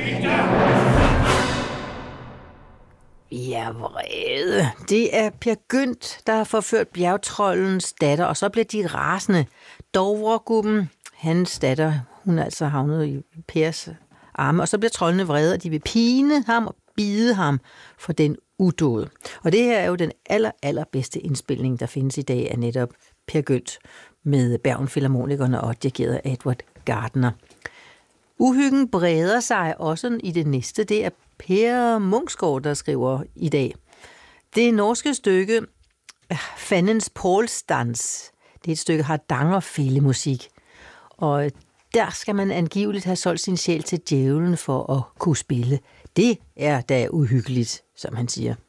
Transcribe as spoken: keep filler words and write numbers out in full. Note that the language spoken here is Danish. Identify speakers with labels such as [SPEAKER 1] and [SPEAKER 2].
[SPEAKER 1] Ja, vrede. Det er Per Gynt, der har forført bjergtrollens datter, og så bliver de rasende. Dovregubben, hans datter, hun er altså havnet i Pers arme, og så bliver troldene vrede, og de vil pine ham og bide ham for den udåd. Og det her er jo den aller, allerbedste indspilning, der findes i dag af netop Per Gynt med Bergen Filharmonikerne og dirigeret af Edward Gardner. Uhyggen breder sig også i det næste. Det er Per Munksgaard, der skriver i dag. Det norske stykke Fandens Pålsdans, det er et stykke hardangerfællemusik. Og der skal man angiveligt have solgt sin sjæl til djævlen for at kunne spille. Det er da uhyggeligt, som han siger.